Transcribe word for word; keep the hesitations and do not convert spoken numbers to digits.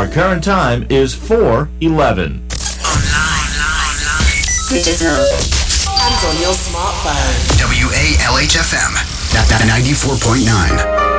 Our current time is four eleven. Digital. And on your smartphone. W A L H F M, ninety-four point nine.